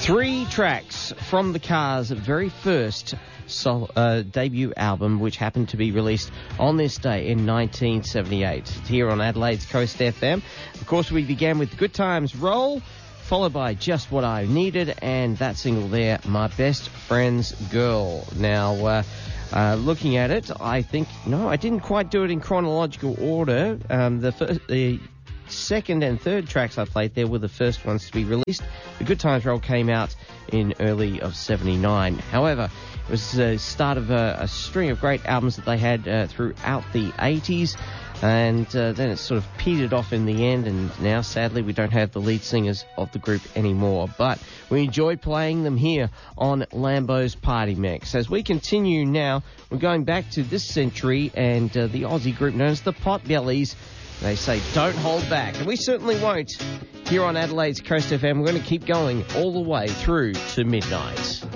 Three tracks from the Cars' very first debut album, which happened to be released on this day in 1978, here on Adelaide's Coast FM. Of course, we began with Good Times Roll, followed by Just What I Needed, and that single there, My Best Friend's Girl. Now, looking at it, I think, no, I didn't quite do it in chronological order. The second and third tracks I played there were the first ones to be released. The Good Times Roll came out in early of 79. However, it was the start of a string of great albums that they had throughout the 80s, and then it sort of petered off in the end, and now, sadly, we don't have the lead singers of the group anymore. But we enjoyed playing them here on Lambo's Party Mix. As we continue now, we're going back to this century and the Aussie group known as the Potbellies. They say, don't hold back. And we certainly won't. Here on Adelaide's Coast FM, we're going to keep going all the way through to midnight.